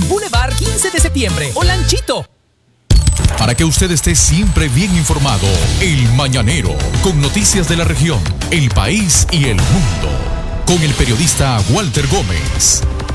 Boulevard 15 de septiembre. O Lanchito. Para que usted esté siempre bien informado, El Mañanero, con noticias de la región, el país y el mundo. Con el periodista Walter Gómez.